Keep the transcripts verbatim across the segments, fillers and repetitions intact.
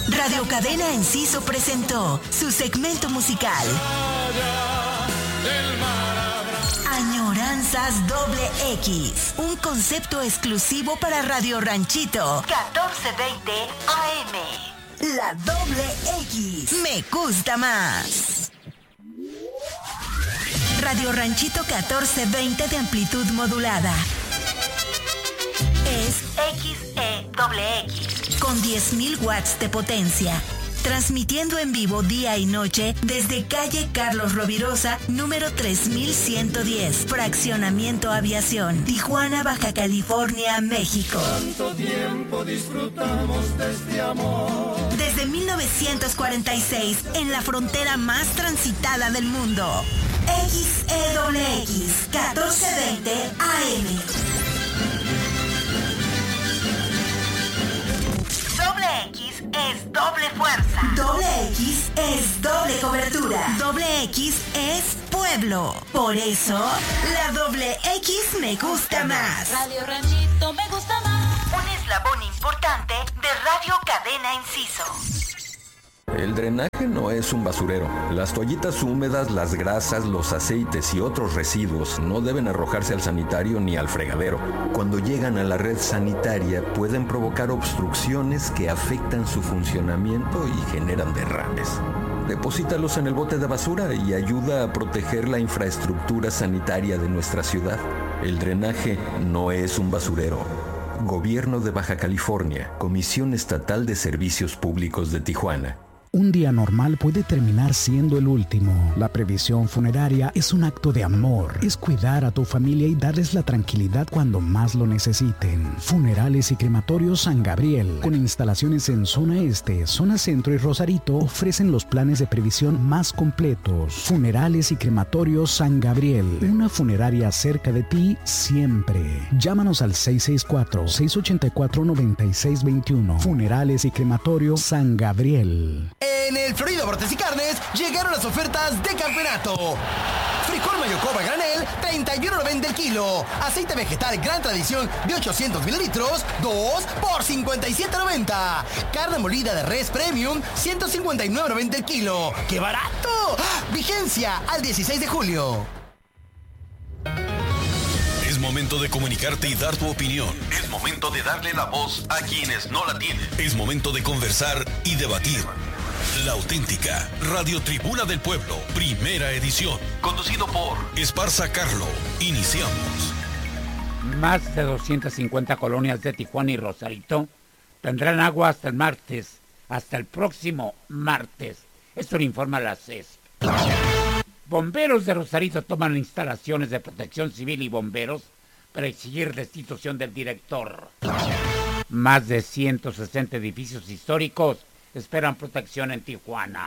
Radio Cadena Enciso presentó su segmento musical Añoranzas Doble X, un concepto exclusivo para Radio Ranchito catorce veinte A M. La Doble X me gusta más. Radio Ranchito catorce veinte de amplitud modulada. Es X E X con diez mil watts de potencia. Transmitiendo en vivo día y noche desde calle Carlos Rovirosa, número tres mil ciento diez, Fraccionamiento Aviación, Tijuana, Baja California, México. Tanto tiempo disfrutamos de este amor. Desde mil novecientos cuarenta y seis, en la frontera más transitada del mundo. X E X, catorce veinte A M. Doble X es doble fuerza. Doble X es doble cobertura. Doble X es pueblo. Por eso, la Doble X me gusta más. Radio Ranchito me gusta más. Un eslabón importante de Radio Cadena Enciso. El drenaje no es un basurero. Las toallitas húmedas, las grasas, los aceites y otros residuos no deben arrojarse al sanitario ni al fregadero. Cuando llegan a la red sanitaria pueden provocar obstrucciones que afectan su funcionamiento y generan derrames. Deposítalos en el bote de basura y ayuda a proteger la infraestructura sanitaria de nuestra ciudad. El drenaje no es un basurero. Gobierno de Baja California, Comisión Estatal de Servicios Públicos de Tijuana. Un día normal puede terminar siendo el último. La previsión funeraria es un acto de amor. Es cuidar a tu familia y darles la tranquilidad cuando más lo necesiten. Funerales y Crematorios San Gabriel, con instalaciones en zona este, zona centro y Rosarito, ofrecen los planes de previsión más completos. Funerales y Crematorios San Gabriel, una funeraria cerca de ti siempre. Llámanos al seis seis cuatro, seis ocho cuatro, nueve seis dos uno. Funerales y Crematorios San Gabriel. En el Florida Bortes y Carnes llegaron las ofertas de campeonato. Frijol Mayocoba granel, treinta y uno noventa el kilo. Aceite vegetal Gran Tradición de ochocientos mililitros, dos por cincuenta y siete noventa. Carne molida de res premium, ciento cincuenta y nueve noventa el kilo. ¡Qué barato! Vigencia al dieciséis de julio. Es momento de comunicarte y dar tu opinión. Es momento de darle la voz a quienes no la tienen. Es momento de conversar y debatir. La auténtica Radio Tribuna del Pueblo, primera edición. Conducido por Esparza Carlo. Iniciamos. Más de doscientas cincuenta colonias de Tijuana y Rosarito tendrán agua hasta el martes, hasta el próximo martes. Esto lo informa la C E S P. Bomberos de Rosarito toman instalaciones de protección civil y bomberos para exigir destitución del director. Más de ciento sesenta edificios históricos esperan protección en Tijuana.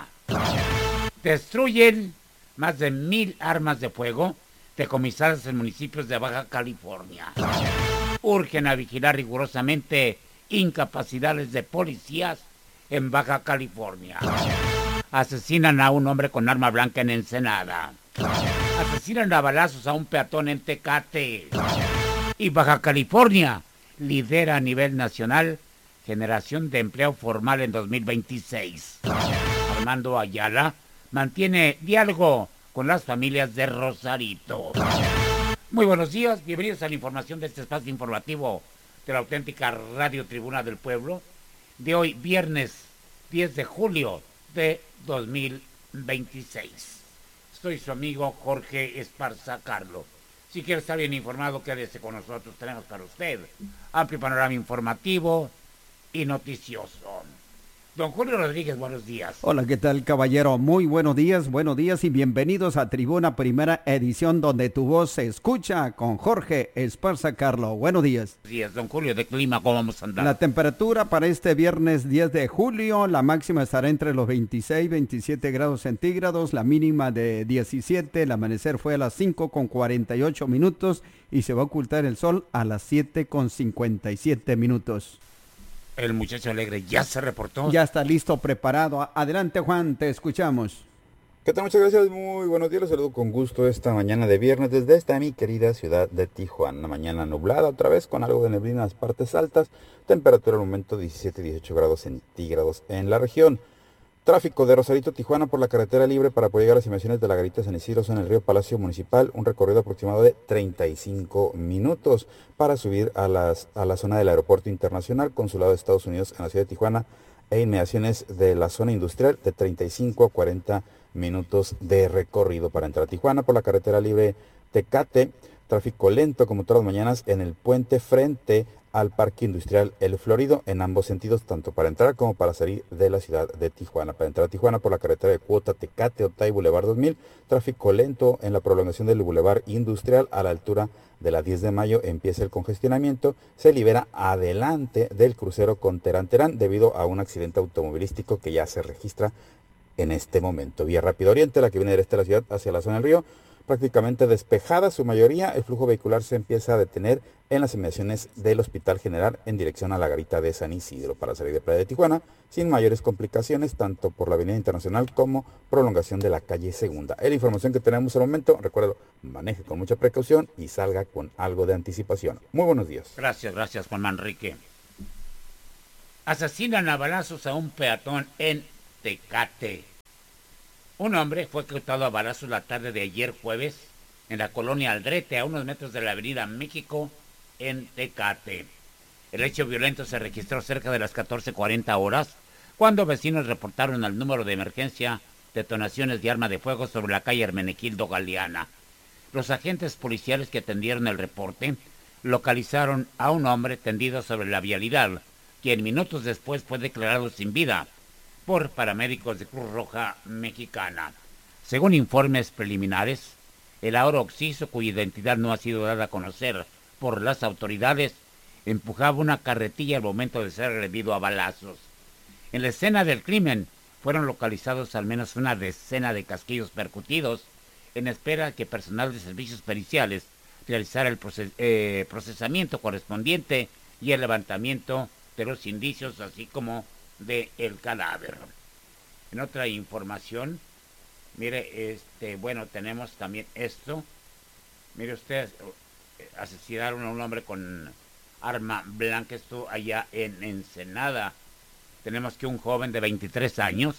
Destruyen más de mil armas de fuego decomisadas en municipios de Baja California. Urgen a vigilar rigurosamente incapacidades de policías en Baja California. Asesinan a un hombre con arma blanca en Ensenada. Asesinan a balazos a un peatón en Tecate. Y Baja California lidera a nivel nacional generación de empleo formal en dos mil veintiséis. Armando Ayala mantiene diálogo con las familias de Rosarito. Muy buenos días, bienvenidos a la información de este espacio informativo de la auténtica Radio Tribuna del Pueblo de hoy, viernes diez de julio de dos mil veintiséis. Soy su amigo Jorge Esparza Carlo. Si quiere estar bien informado, quédese con nosotros. Tenemos para usted amplio panorama informativo y noticioso. Don Julio Rodríguez, buenos días. Hola, ¿qué tal, caballero? Muy buenos días, buenos días y bienvenidos a Tribuna Primera Edición, donde tu voz se escucha con Jorge Esparza Carlo. Buenos días. Buenos días, don Julio. ¿De clima cómo vamos a andar? La temperatura para este viernes diez de julio, la máxima estará entre los veintiséis, veintisiete grados centígrados, la mínima de diecisiete, el amanecer fue a las cinco con cuarenta y ocho minutos y se va a ocultar el sol a las siete con cincuenta y siete minutos. El muchacho alegre ya se reportó. Ya está listo, preparado. Adelante, Juan, te escuchamos. ¿Qué tal? Muchas gracias, muy buenos días, los saludo con gusto esta mañana de viernes desde esta mi querida ciudad de Tijuana. Una mañana nublada otra vez con algo de neblina en las partes altas, temperatura al momento diecisiete a dieciocho grados centígrados en la región. Tráfico de Rosarito, Tijuana por la carretera libre para poder llegar a las inmediaciones de la Garita San Isidro en el río Palacio Municipal, un recorrido aproximado de treinta y cinco minutos para subir a, las, a la zona del Aeropuerto Internacional, Consulado de Estados Unidos en la ciudad de Tijuana e inmediaciones de la zona industrial de treinta y cinco a cuarenta minutos de recorrido para entrar a Tijuana por la carretera libre Tecate. Tráfico lento como todas las mañanas en el puente frente al Parque Industrial El Florido en ambos sentidos, tanto para entrar como para salir de la ciudad de Tijuana. Para entrar a Tijuana por la carretera de Cuota Tecate, Otay, Boulevard dos mil, tráfico lento en la prolongación del Boulevard Industrial a la altura de la diez de mayo, empieza el congestionamiento, se libera adelante del crucero con Terán Terán debido a un accidente automovilístico que ya se registra en este momento. Vía Rápido Oriente, la que viene del este de la ciudad hacia la zona del río, prácticamente despejada su mayoría. El flujo vehicular se empieza a detener en las inmediaciones del Hospital General en dirección a la Garita de San Isidro para salir de Playa de Tijuana sin mayores complicaciones, tanto por la Avenida Internacional como prolongación de la calle Segunda. Es la información que tenemos al momento. Recuerdo, maneje con mucha precaución y salga con algo de anticipación. Muy buenos días. Gracias, gracias, Juan Manrique. Asesinan a balazos a un peatón en Tecate. Un hombre fue ejecutado a balazos la tarde de ayer jueves en la colonia Aldrete, a unos metros de la avenida México, en Tecate. El hecho violento se registró cerca de las catorce cuarenta horas, cuando vecinos reportaron al número de emergencia detonaciones de arma de fuego sobre la calle Hermenegildo Galeana. Los agentes policiales que atendieron el reporte localizaron a un hombre tendido sobre la vialidad, quien minutos después fue declarado sin vida por paramédicos de Cruz Roja Mexicana. Según informes preliminares, el ahora occiso, cuya identidad no ha sido dada a conocer por las autoridades, empujaba una carretilla al momento de ser agredido a balazos. En la escena del crimen fueron localizados al menos una decena de casquillos percutidos, en espera que personal de servicios periciales realizara el proces eh, procesamiento correspondiente y el levantamiento de los indicios, así como de el cadáver. En otra información, mire, este, bueno, tenemos también esto. Mire usted, asesinaron a un hombre con arma blanca, esto allá en Ensenada. Tenemos que un joven de veintitrés años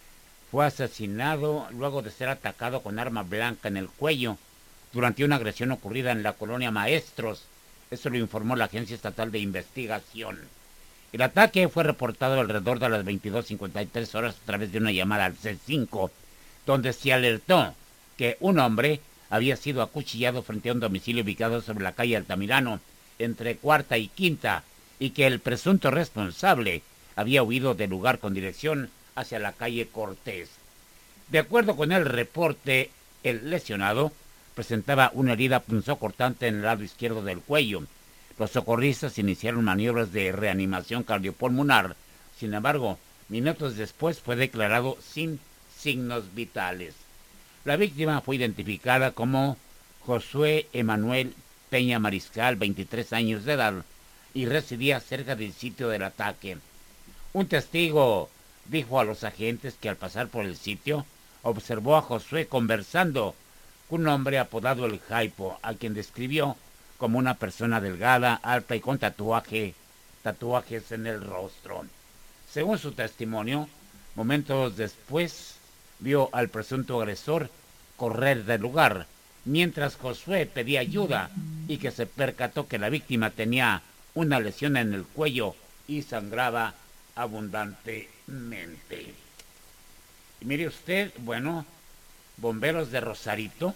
fue asesinado luego de ser atacado con arma blanca en el cuello durante una agresión ocurrida en la colonia Maestros. Eso lo informó la Agencia Estatal de Investigación. El ataque fue reportado alrededor de las veintidós cincuenta y tres horas a través de una llamada al C cinco, donde se alertó que un hombre había sido acuchillado frente a un domicilio ubicado sobre la calle Altamirano, entre Cuarta y Quinta, y que el presunto responsable había huido del lugar con dirección hacia la calle Cortés. De acuerdo con el reporte, el lesionado presentaba una herida punzocortante en el lado izquierdo del cuello. Los socorristas iniciaron maniobras de reanimación cardiopulmonar. Sin embargo, minutos después fue declarado sin signos vitales. La víctima fue identificada como Josué Emanuel Peña Mariscal, veintitrés años de edad, y residía cerca del sitio del ataque. Un testigo dijo a los agentes que al pasar por el sitio observó a Josué conversando con un hombre apodado El Jaipo, a quien describió como una persona delgada, alta y con tatuaje, tatuajes en el rostro. Según su testimonio, momentos después vio al presunto agresor correr del lugar, mientras Josué pedía ayuda y que se percató que la víctima tenía una lesión en el cuello y sangraba abundantemente. Y mire usted, bueno, bomberos de Rosarito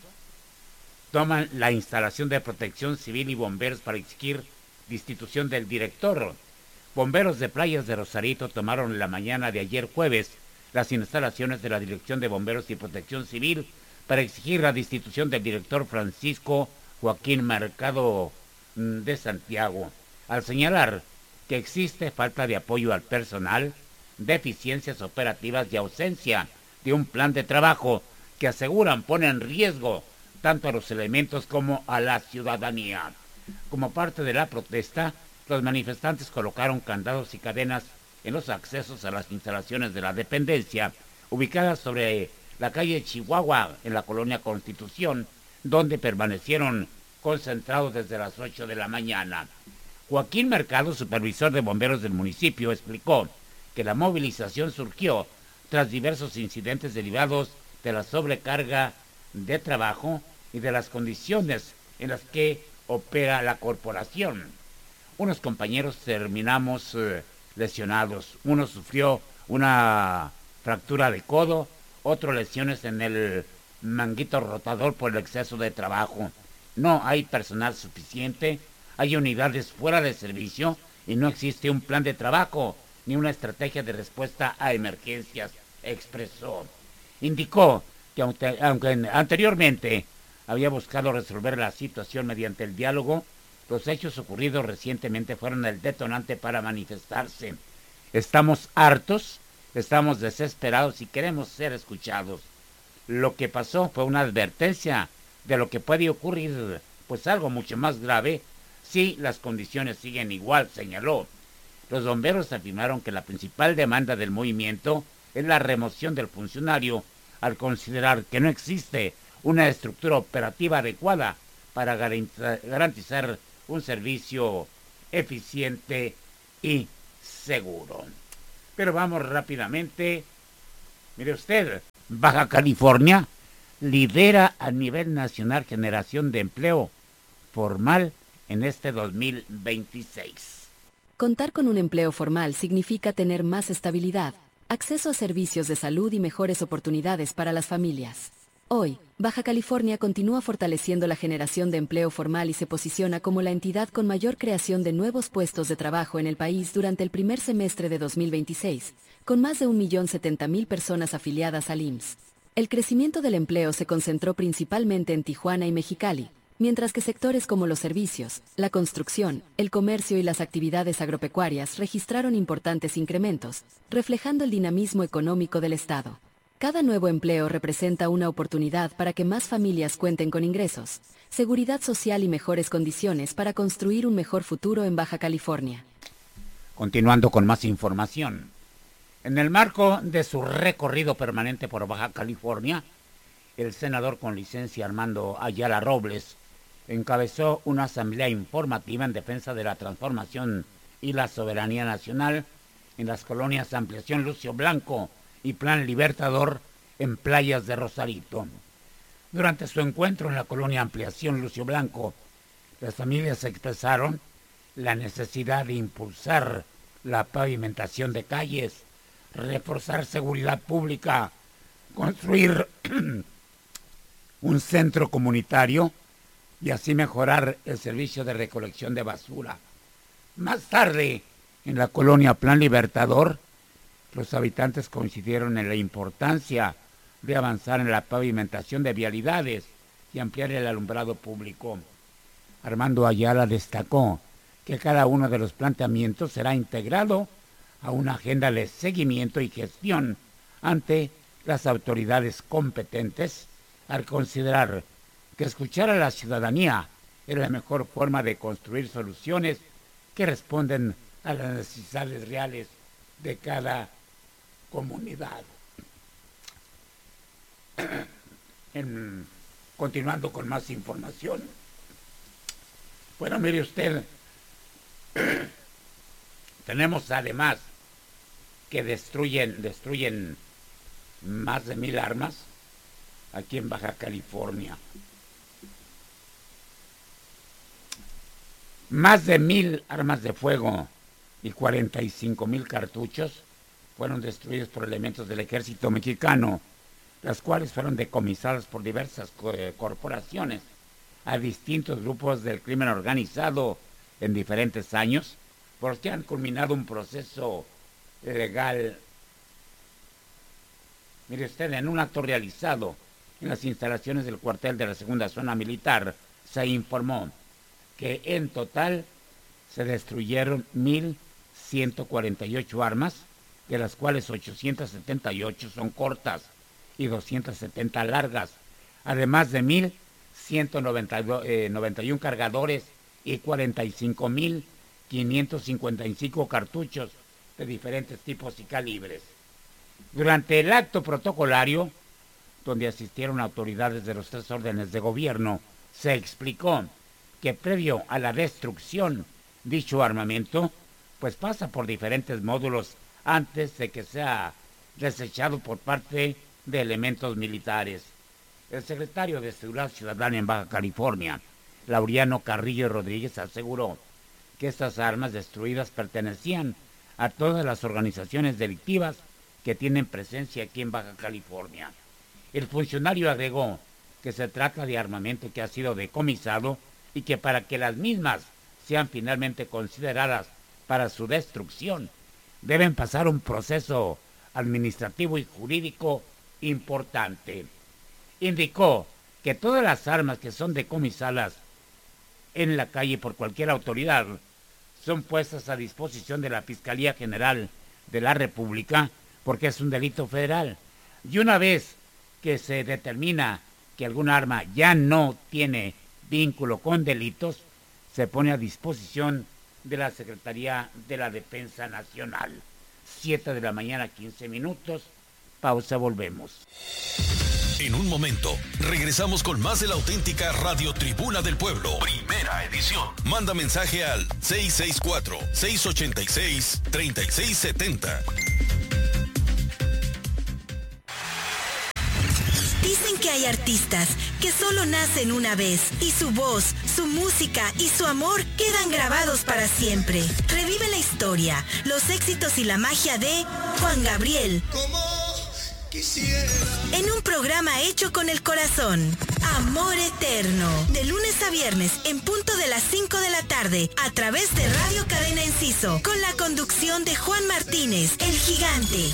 toman la instalación de protección civil y bomberos para exigir destitución del director. Bomberos de Playas de Rosarito tomaron la mañana de ayer jueves las instalaciones de la Dirección de Bomberos y Protección Civil para exigir la destitución del director Francisco Joaquín Mercado de Santiago, al señalar que existe falta de apoyo al personal, deficiencias operativas y ausencia de un plan de trabajo que aseguran pone en riesgo tanto a los elementos como a la ciudadanía. Como parte de la protesta, los manifestantes colocaron candados y cadenas en los accesos a las instalaciones de la dependencia, ubicadas sobre la calle Chihuahua, en la colonia Constitución, donde permanecieron concentrados desde las ocho de la mañana. Joaquín Mercado, supervisor de bomberos del municipio, explicó que la movilización surgió tras diversos incidentes derivados de la sobrecarga de trabajo y de las condiciones en las que opera la corporación. Unos compañeros terminamos eh, lesionados. Uno sufrió una fractura de codo, otro lesiones en el manguito rotador por el exceso de trabajo. No hay personal suficiente, hay unidades fuera de servicio y no existe un plan de trabajo ni una estrategia de respuesta a emergencias, expresó. Indicó que aunque, aunque anteriormente había buscado resolver la situación mediante el diálogo, los hechos ocurridos recientemente fueron el detonante para manifestarse. Estamos hartos, estamos desesperados y queremos ser escuchados. Lo que pasó fue una advertencia de lo que puede ocurrir, pues algo mucho más grave, si las condiciones siguen igual, señaló. Los bomberos afirmaron que la principal demanda del movimiento es la remoción del funcionario, al considerar que no existe una estructura operativa adecuada para garantizar un servicio eficiente y seguro. Pero vamos rápidamente. Mire usted, Baja California lidera a nivel nacional generación de empleo formal en este dos mil veintiséis. Contar con un empleo formal significa tener más estabilidad, acceso a servicios de salud y mejores oportunidades para las familias. Hoy, Baja California continúa fortaleciendo la generación de empleo formal y se posiciona como la entidad con mayor creación de nuevos puestos de trabajo en el país durante el primer semestre de dos mil veintiséis, con más de un millón setenta mil personas afiliadas al I M S S. El crecimiento del empleo se concentró principalmente en Tijuana y Mexicali, mientras que sectores como los servicios, la construcción, el comercio y las actividades agropecuarias registraron importantes incrementos, reflejando el dinamismo económico del estado. Cada nuevo empleo representa una oportunidad para que más familias cuenten con ingresos, seguridad social y mejores condiciones para construir un mejor futuro en Baja California. Continuando con más información. En el marco de su recorrido permanente por Baja California, el senador con licencia Armando Ayala Robles encabezó una asamblea informativa en defensa de la transformación y la soberanía nacional en las colonias Ampliación Lucio Blanco y Plan Libertador en Playas de Rosarito. Durante su encuentro en la colonia Ampliación Lucio Blanco, las familias expresaron la necesidad de impulsar la pavimentación de calles, reforzar seguridad pública, construir un centro comunitario y así mejorar el servicio de recolección de basura. Más tarde, en la colonia Plan Libertador, los habitantes coincidieron en la importancia de avanzar en la pavimentación de vialidades y ampliar el alumbrado público. Armando Ayala destacó que cada uno de los planteamientos será integrado a una agenda de seguimiento y gestión ante las autoridades competentes, al considerar que escuchar a la ciudadanía es la mejor forma de construir soluciones que responden a las necesidades reales de cada comunidad. En, continuando con más información. Bueno, mire usted, tenemos además que destruyen, destruyen más de mil armas aquí en Baja California. Más de mil armas de fuego y cuarenta y cinco mil cartuchos fueron destruidos por elementos del ejército mexicano, las cuales fueron decomisadas por diversas co- corporaciones a distintos grupos del crimen organizado en diferentes años, porque han culminado un proceso legal. Mire usted, en un acto realizado en las instalaciones del cuartel de la segunda zona militar, se informó que en total se destruyeron mil ciento cuarenta y ocho armas, de las cuales ochocientas setenta y ocho son cortas y doscientas setenta largas, además de mil ciento noventa y uno cargadores y cuarenta y cinco mil quinientos cincuenta y cinco cartuchos de diferentes tipos y calibres. Durante el acto protocolario, donde asistieron autoridades de los tres órdenes de gobierno, se explicó que previo a la destrucción, dicho armamento, pues pasa por diferentes módulos antes de que sea desechado por parte de elementos militares. El secretario de Seguridad Ciudadana en Baja California, Laureano Carrillo Rodríguez, aseguró que estas armas destruidas pertenecían a todas las organizaciones delictivas que tienen presencia aquí en Baja California. El funcionario agregó que se trata de armamento que ha sido decomisado y que para que las mismas sean finalmente consideradas para su destrucción, deben pasar un proceso administrativo y jurídico importante. Indicó que todas las armas que son decomisadas en la calle por cualquier autoridad son puestas a disposición de la Fiscalía General de la República porque es un delito federal. Y una vez que se determina que algún arma ya no tiene vínculo con delitos, se pone a disposición de la Secretaría de la Defensa Nacional. siete de la mañana, quince minutos. Pausa, volvemos. En un momento, regresamos con más de la auténtica Radio Tribuna del Pueblo. Primera edición. Manda mensaje al seis seis cuatro, seis ocho seis, tres seis siete cero. Dicen que hay artistas que solo nacen una vez y su voz, su música y su amor quedan grabados para siempre. Revive la historia, los éxitos y la magia de Juan Gabriel. Como quisiera. En un programa hecho con el corazón. Amor Eterno. De lunes a viernes en punto de las cinco de la tarde a través de Radio Cadena Enciso. Con la conducción de Juan Martínez, el gigante.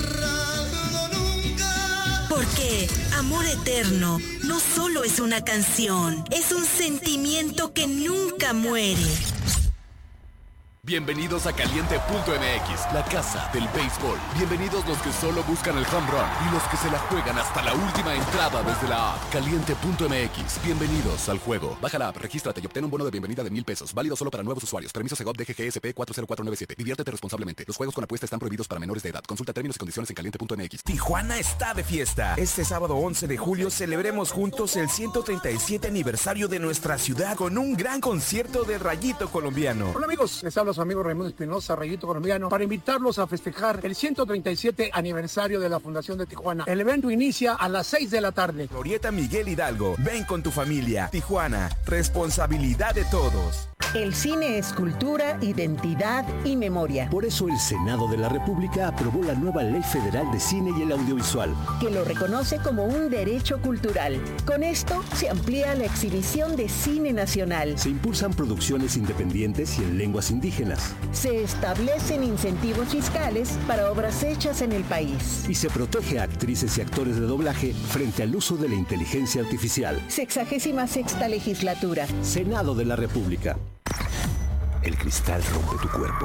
Porque Amor Eterno no solo es una canción, es un sentimiento que nunca muere. Bienvenidos a Caliente punto M X, la casa del béisbol. Bienvenidos los que solo buscan el home run y los que se la juegan hasta la última entrada desde la app. Caliente punto M X, bienvenidos al juego. Baja la app, regístrate y obtén un bono de bienvenida de mil pesos. Válido solo para nuevos usuarios. Permiso Segov D G G S P cuatro cero cuatro nueve siete. Diviértete responsablemente. Los juegos con apuesta están prohibidos para menores de edad. Consulta términos y condiciones en Caliente punto M X. Tijuana está de fiesta. Este sábado once de julio celebremos juntos el ciento treinta y siete aniversario de nuestra ciudad con un gran concierto de Rayito Colombiano. Hola amigos, les habla su amigo Raimundo Espinosa, Rayito Colombiano, para invitarlos a festejar el ciento treinta y siete aniversario de la Fundación de Tijuana. El evento inicia a las seis de la tarde. Glorieta Miguel Hidalgo, ven con tu familia. Tijuana, responsabilidad de todos. El cine es cultura, identidad y memoria. Por eso el Senado de la República aprobó la nueva Ley Federal de Cine y el Audiovisual, que lo reconoce como un derecho cultural. Con esto se amplía la exhibición de cine nacional. Se impulsan producciones independientes y en lenguas indígenas. Se establecen incentivos fiscales para obras hechas en el país. Y se protege a actrices y actores de doblaje frente al uso de la inteligencia artificial. Sexagésima sexta legislatura. Senado de la República. El cristal rompe tu cuerpo.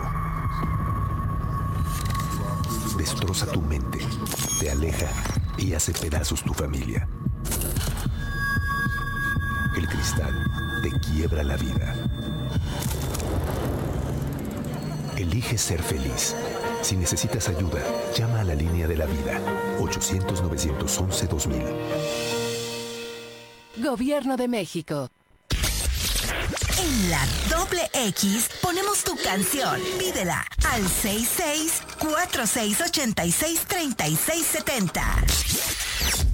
Destroza tu mente. Te aleja y hace pedazos tu familia. El cristal te quiebra la vida. Elige ser feliz. Si necesitas ayuda, llama a la línea de la vida. ochocientos, novecientos once, dos mil. Gobierno de México. En la doble X ponemos tu canción. Pídela al seis seis cuatro seis ocho seis tres seis siete cero.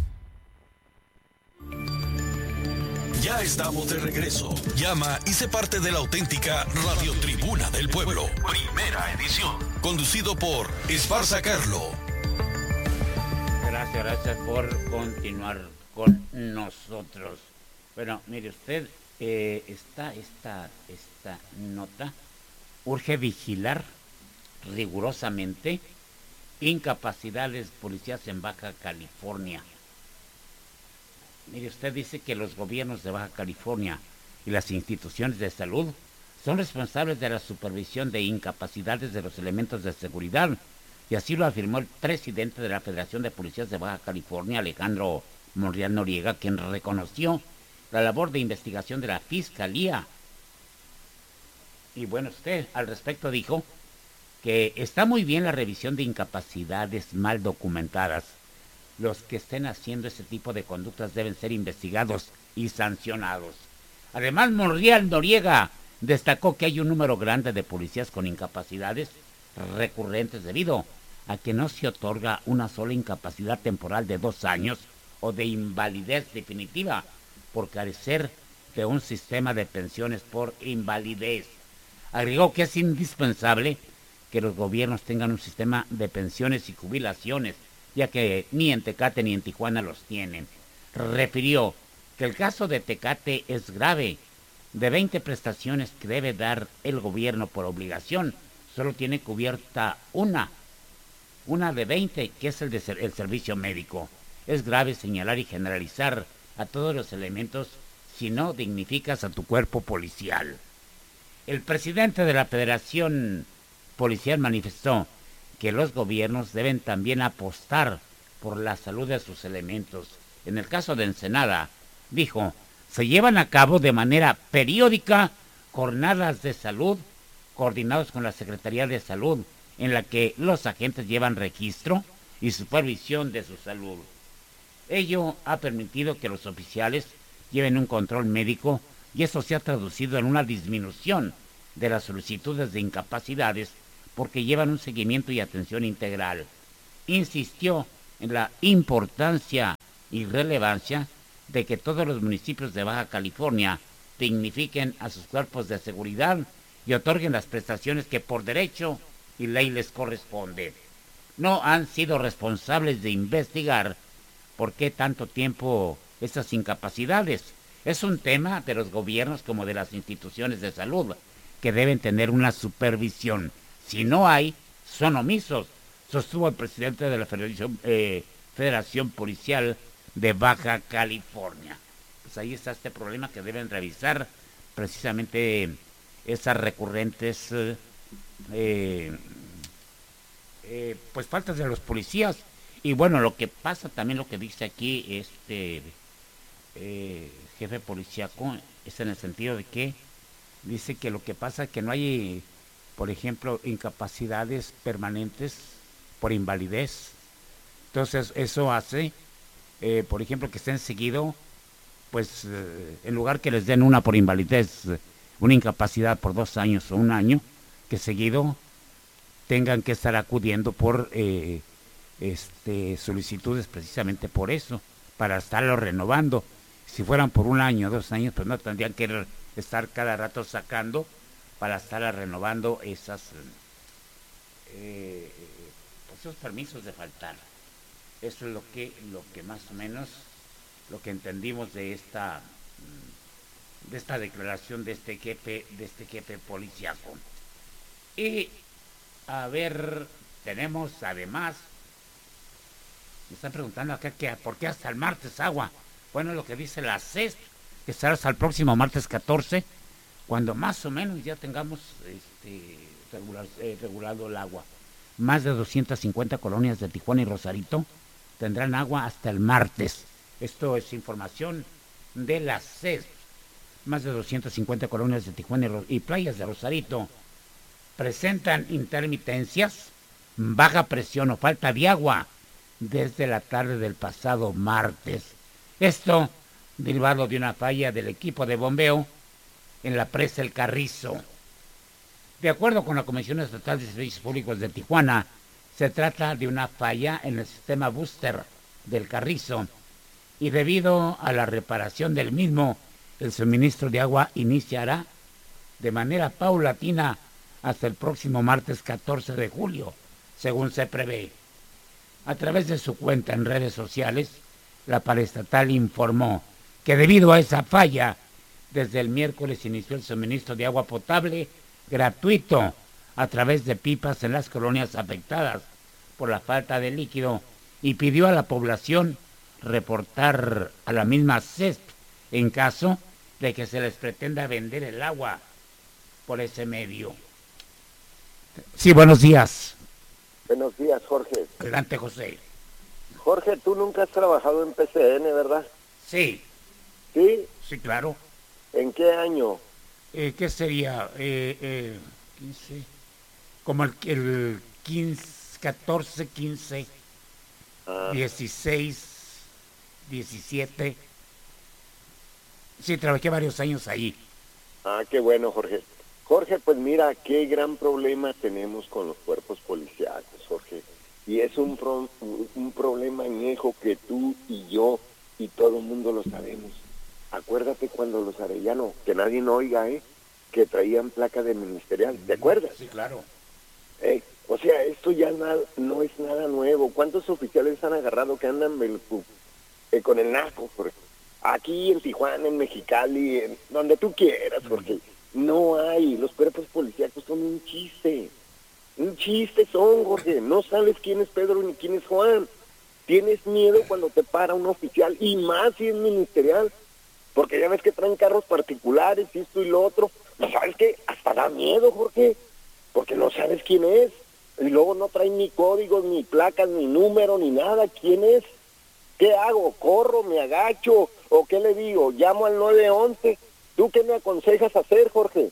Ya estamos de regreso. Llama y sé parte de la auténtica Radio Tribuna del Pueblo. Primera edición. Conducido por Esparza Carlo. Gracias, gracias por continuar con nosotros. Bueno, mire usted, eh, esta, esta, esta nota urge vigilar rigurosamente incapacidades policías en Baja California. Mire, usted dice que los gobiernos de Baja California y las instituciones de salud son responsables de la supervisión de incapacidades de los elementos de seguridad, y así lo afirmó el presidente de la Federación de Policías de Baja California, Alejandro Monreal Noriega, quien reconoció la labor de investigación de la Fiscalía. Y bueno, usted al respecto dijo que está muy bien la revisión de incapacidades mal documentadas. los que estén haciendo este tipo de conductas deben ser investigados y sancionados. Además, Monreal Noriega destacó que hay un número grande de policías con incapacidades recurrentes debido a que no se otorga una sola incapacidad temporal de dos años o de invalidez definitiva por carecer de un sistema de pensiones por invalidez. Agregó que es indispensable que los gobiernos tengan un sistema de pensiones y jubilaciones, ya que ni en Tecate ni en Tijuana los tienen. Refirió que el caso de Tecate es grave. De veinte prestaciones que debe dar el gobierno por obligación, solo tiene cubierta una, una de veinte, que es el de ser, el servicio médico. Es grave señalar y generalizar a todos los elementos si no dignificas a tu cuerpo policial. El presidente de la Federación Policial manifestó que los gobiernos deben también apostar por la salud de sus elementos. En el caso de Ensenada, dijo, se llevan a cabo de manera periódica jornadas de salud coordinados con la Secretaría de Salud, en la que los agentes llevan registro y supervisión de su salud. Ello ha permitido que los oficiales lleven un control médico y eso se ha traducido en una disminución de las solicitudes de incapacidades porque llevan un seguimiento y atención integral. Insistió en la importancia y relevancia de que todos los municipios de Baja California dignifiquen a sus cuerpos de seguridad y otorguen las prestaciones que por derecho y ley les corresponde. No han sido responsables de investigar por qué tanto tiempo estas incapacidades. Es un tema de los gobiernos como de las instituciones de salud que deben tener una supervisión. Si no hay, son omisos, sostuvo el presidente de la Federación, eh, Federación Policial de Baja California. Pues ahí está este problema que deben revisar precisamente esas recurrentes eh, eh, pues faltas de los policías. Y bueno, lo que pasa también, lo que dice aquí este eh, jefe policíaco, es en el sentido de que dice que lo que pasa es que no hay, por ejemplo, incapacidades permanentes por invalidez. Entonces eso hace, eh, por ejemplo, que estén seguido, pues eh, en lugar que les den una por invalidez, una incapacidad por dos años o un año, que seguido tengan que estar acudiendo por eh, este solicitudes precisamente por eso, para estarlo renovando. Si fueran por un año o dos años, pues no tendrían que estar cada rato sacando para estar renovando esas eh, pues esos permisos de faltar. Eso es lo que lo que más o menos lo que entendimos de esta de esta declaración de este jefe de este jefe policíaco. Y a ver, tenemos además, me están preguntando acá que por qué hasta el martes agua. Bueno, lo que dice la C E S, que será hasta el próximo martes catorce, cuando más o menos ya tengamos este, regular, eh, regulado el agua. Más de doscientas cincuenta colonias de Tijuana y Rosarito tendrán agua hasta el martes. Esto es información de la C E S. Más de doscientas cincuenta colonias de Tijuana y, Ro- y playas de Rosarito presentan intermitencias, baja presión o falta de agua desde la tarde del pasado martes. Esto derivado de una falla del equipo de bombeo en la presa El Carrizo. De acuerdo con la Comisión Estatal de Servicios Públicos de Tijuana, se trata de una falla en el sistema booster del Carrizo y debido a la reparación del mismo, el suministro de agua iniciará de manera paulatina hasta el próximo martes catorce de julio, según se prevé. A través de su cuenta en redes sociales, la paraestatal informó que debido a esa falla, desde el miércoles inició el suministro de agua potable gratuito a través de pipas en las colonias afectadas por la falta de líquido y pidió a la población reportar a la misma C E S P en caso de que se les pretenda vender el agua por ese medio. Sí, buenos días. Buenos días, Jorge. Adelante, José. Jorge, tú nunca has trabajado en P C N, ¿verdad? Sí. ¿Sí? Sí, claro. ¿En qué año? Eh, ¿Qué sería? Eh, eh, quince, como el, el quince, catorce, quince. ah. dieciséis, diecisiete. Sí, trabajé varios años ahí. Ah, qué bueno, Jorge. Jorge, pues mira, qué gran problema tenemos con los cuerpos policiales, Jorge. Y es un, pro, un problema añejo que tú y yo y todo el mundo lo sabemos. Acuérdate cuando los Arellano, que nadie no oiga, ¿eh? Que traían placa de ministerial, ¿te acuerdas? Sí, claro. Eh, o sea, esto ya na, no es nada nuevo. ¿Cuántos oficiales han agarrado que andan el, eh, con el narco, Jorge? Aquí en Tijuana, en Mexicali, en donde tú quieras, Jorge. No hay, los cuerpos policíacos son un chiste. Un chiste son, Jorge. No sabes quién es Pedro ni quién es Juan. Tienes miedo cuando te para un oficial, y más si es ministerial, porque ya ves que traen carros particulares y esto y lo otro. ¿No sabes qué? Hasta da miedo, Jorge, porque no sabes quién es. Y luego no traen ni códigos, ni placas, ni número, ni nada. ¿Quién es? ¿Qué hago? ¿Corro? ¿Me agacho? ¿O qué le digo? ¿Llamo al nueve once? ¿Tú qué me aconsejas hacer, Jorge?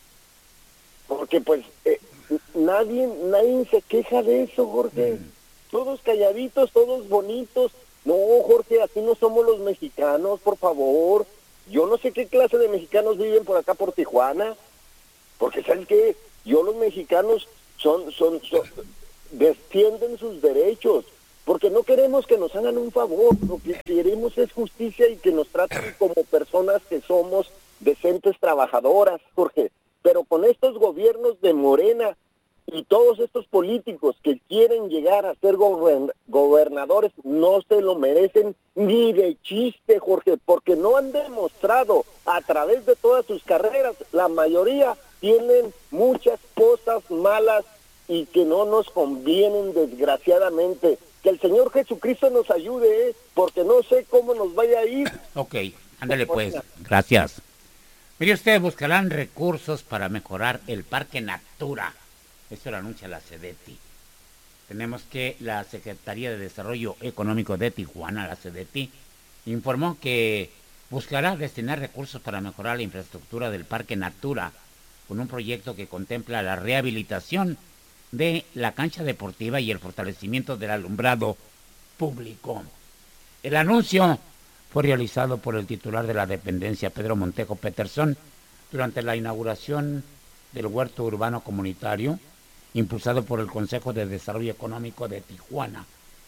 Porque pues eh, nadie nadie se queja de eso, Jorge. Mm. Todos calladitos, todos bonitos. No, Jorge, así no somos los mexicanos, por favor. Yo no sé qué clase de mexicanos viven por acá por Tijuana. Porque, ¿sabes qué? Yo los mexicanos son, son, son defienden sus derechos. Porque no queremos que nos hagan un favor, lo que queremos es justicia y que nos traten como personas que somos decentes trabajadoras, Jorge. Pero con estos gobiernos de Morena y todos estos políticos que quieren llegar a ser gobern- gobernadores, no se lo merecen ni de chiste, Jorge, porque no han demostrado a través de todas sus carreras, la mayoría tienen muchas cosas malas y que no nos convienen, desgraciadamente. Que el Señor Jesucristo nos ayude, ¿eh? Porque no sé cómo nos vaya a ir. Ok, ándale pues, gracias. Mire usted, buscarán recursos para mejorar el Parque Natura. Esto lo anuncia la SEDETI. Tenemos que la Secretaría de Desarrollo Económico de Tijuana, la SEDETI, informó que buscará destinar recursos para mejorar la infraestructura del Parque Natura, con un proyecto que contempla la rehabilitación de la cancha deportiva y el fortalecimiento del alumbrado público. El anuncio fue realizado por el titular de la dependencia, Pedro Montejo Peterson, durante la inauguración del huerto urbano comunitario, impulsado por el Consejo de Desarrollo Económico de Tijuana,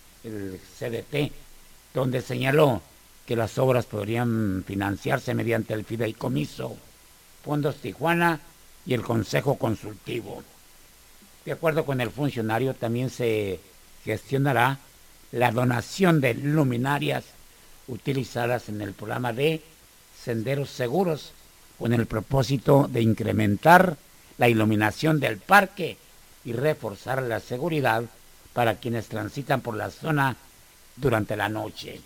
el C D T, donde señaló que las obras podrían financiarse mediante el fideicomiso, Fondos Tijuana y el Consejo Consultivo. De acuerdo con el funcionario, también se gestionará la donación de luminarias utilizadas en el programa de Senderos Seguros, con el propósito de incrementar la iluminación del parque y reforzar la seguridad para quienes transitan por la zona durante la noche.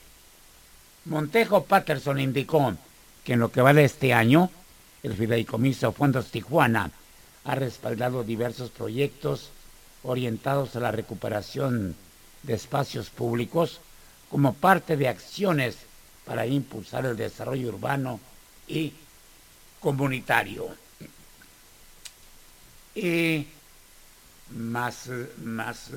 Montejo Patterson indicó que en lo que va de este año, el fideicomiso Fondos Tijuana ha respaldado diversos proyectos orientados a la recuperación de espacios públicos como parte de acciones para impulsar el desarrollo urbano y comunitario. Y más, más...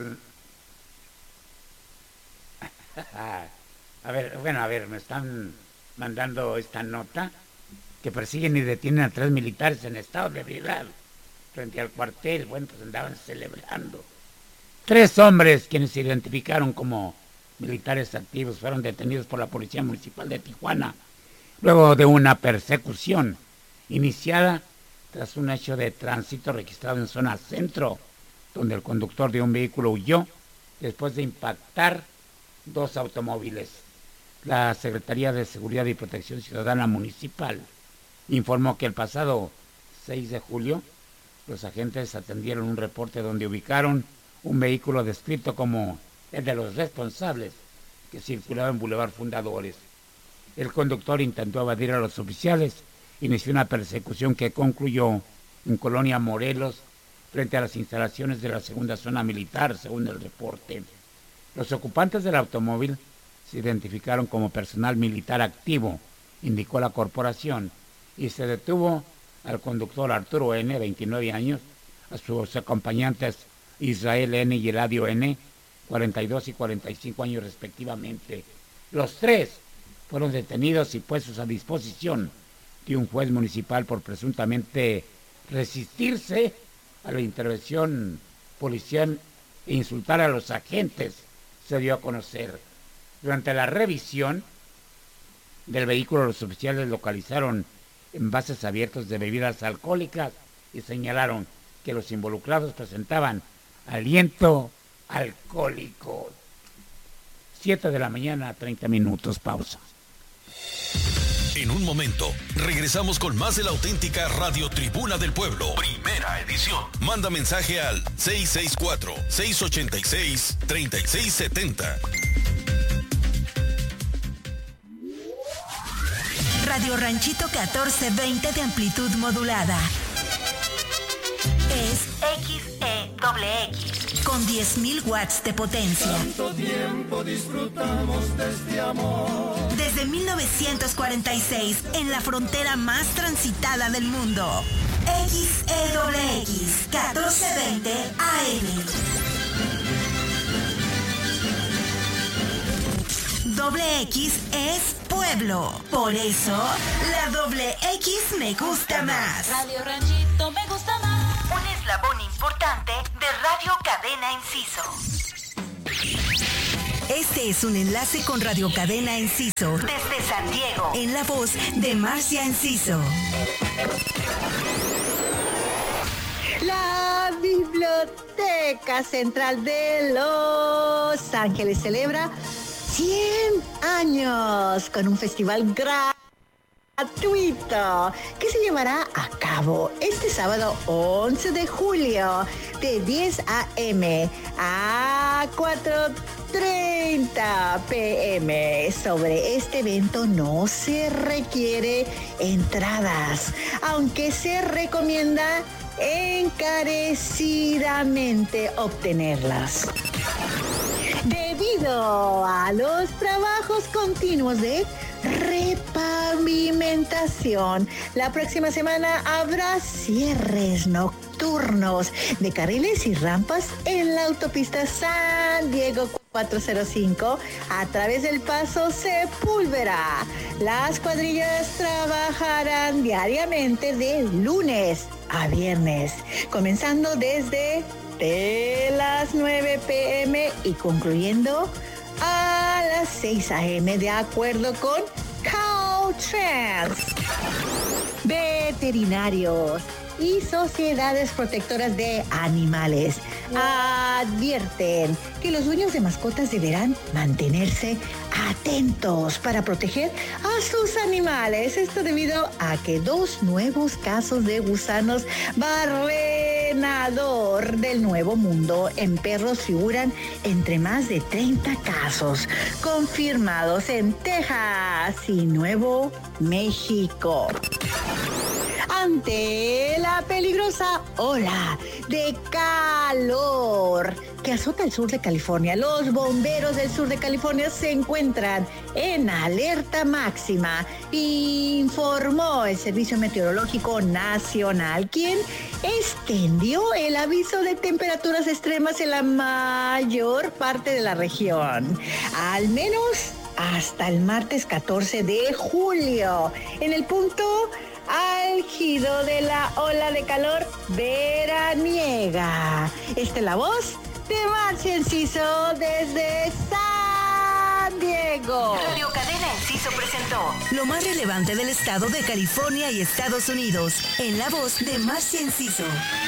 A ver, bueno, a ver, me están mandando esta nota que persiguen y detienen a tres militares en estado de ebriedad frente al cuartel. Bueno, pues andaban celebrando. Tres hombres, quienes se identificaron como militares activos, fueron detenidos por la Policía Municipal de Tijuana luego de una persecución iniciada tras un hecho de tránsito registrado en zona centro, donde el conductor de un vehículo huyó después de impactar dos automóviles. La Secretaría de Seguridad y Protección Ciudadana Municipal informó que el pasado seis de julio los agentes atendieron un reporte donde ubicaron un vehículo descrito como el de los responsables que circulaba en Boulevard Fundadores. El conductor intentó evadir a los oficiales, inició una persecución que concluyó en Colonia Morelos, frente a las instalaciones de la segunda zona militar, según el reporte. Los ocupantes del automóvil se identificaron como personal militar activo, indicó la corporación, y se detuvo al conductor Arturo N., veintinueve años, a sus acompañantes Israel N. y Eladio N., cuarenta y dos y cuarenta y cinco años respectivamente. Los tres fueron detenidos y puestos a disposición de un juez municipal por presuntamente resistirse a la intervención policial e insultar a los agentes, se dio a conocer. Durante la revisión del vehículo, los oficiales localizaron envases abiertos de bebidas alcohólicas y señalaron que los involucrados presentaban aliento alcohólico. siete de la mañana, treinta minutos, pausa. En un momento, regresamos con más de la auténtica Radio Tribuna del Pueblo. Primera edición. Manda mensaje al seis seis cuatro, seis ocho seis, tres seis siete cero. Radio Ranchito catorce veinte de amplitud modulada. Es X E X con diez mil watts de potencia. Tanto tiempo disfrutamos de este amor. Desde mil novecientos cuarenta y seis, en la frontera más transitada del mundo. X E X catorce veinte A M. Doble X es pueblo. Por eso, la doble X me gusta más. Radio Ranchito me gusta más. Un eslabón importante de Radio Cadena Enciso. Este es un enlace con Radio Cadena Enciso desde San Diego, en la voz de Marcia Enciso. La Biblioteca Central de Los Ángeles celebra cien años con un festival gratuito que se llevará a cabo este sábado once de julio de diez a eme a cuatro treinta pe eme. Sobre este evento no se requiere entradas, aunque se recomienda encarecidamente obtenerlas. Debido a los trabajos continuos de repavimentación, la próxima semana habrá cierres nocturnos de carriles y rampas en la autopista San Diego cuatrocientos cinco a través del Paso Sepúlveda. Las cuadrillas trabajarán diariamente de lunes a viernes, comenzando desde de las nueve pe eme y concluyendo a las seis a eme de acuerdo con Caltrans. Veterinarios y sociedades protectoras de animales advierten que los dueños de mascotas deberán mantenerse atentos para proteger a sus animales. Esto debido a que dos nuevos casos de gusanos barrenador del Nuevo Mundo en perros figuran entre más de treinta casos confirmados en Texas y Nuevo México. Ante la peligrosa ola de calor que azota el sur de California, los bomberos del sur de California se encuentran en alerta máxima, informó el Servicio Meteorológico Nacional, quien extendió el aviso de temperaturas extremas en la mayor parte de la región, al menos hasta el martes catorce de julio, en el punto álgido de la ola de calor veraniega. Esta es la voz de Marcia Enciso desde San Diego. Radio Cadena Enciso presentó lo más relevante del estado de California y Estados Unidos, en la voz de Marcia Enciso.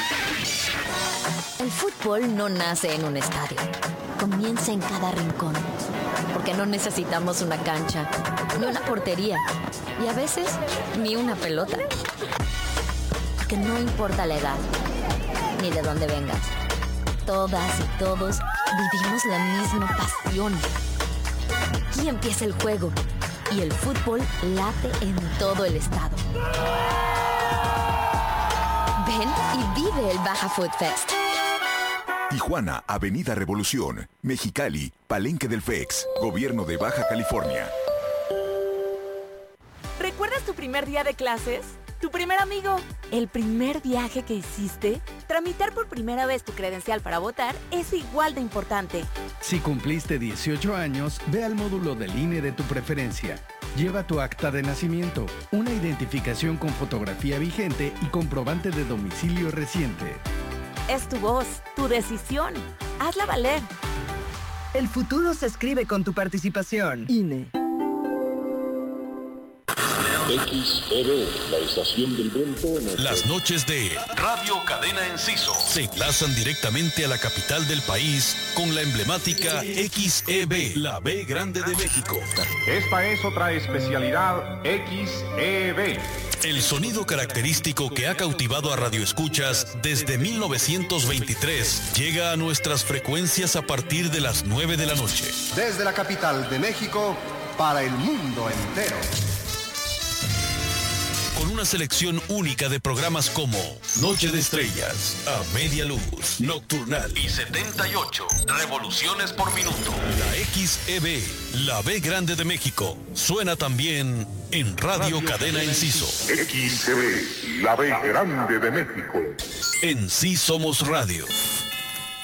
El fútbol no nace en un estadio, comienza en cada rincón, porque no necesitamos una cancha, ni una portería, y a veces ni una pelota. Porque no importa la edad, ni de dónde vengas, todas y todos vivimos la misma pasión. Aquí empieza el juego, y el fútbol late en todo el estado. Ven y vive el Baja Food Fest. Tijuana, Avenida Revolución, Mexicali, Palenque del F E X, Gobierno de Baja California. ¿Recuerdas tu primer día de clases? ¿Tu primer amigo? ¿El primer viaje que hiciste? Tramitar por primera vez tu credencial para votar es igual de importante. Si cumpliste dieciocho años, ve al módulo del I N E de tu preferencia. Lleva tu acta de nacimiento, una identificación con fotografía vigente y comprobante de domicilio reciente. Es tu voz, tu decisión. Hazla valer. El futuro se escribe con tu participación. I N E. X E B, la estación del viento. Las noches de Radio Cadena Enciso se enlazan directamente a la capital del país con la emblemática X E B, la B Grande de México. Esta es otra especialidad X E B. El sonido característico que ha cautivado a radioescuchas desde mil novecientos veintitrés llega a nuestras frecuencias a partir de las nueve de la noche. Desde la capital de México para el mundo entero. Con una selección única de programas como Noche de Estrellas, A Media Luz, Nocturnal y setenta y ocho revoluciones por minuto. La X E B, la B Grande de México, suena también en Radio, Radio Cadena Enciso. X E B, la B Grande de México. En Sí Somos Radio.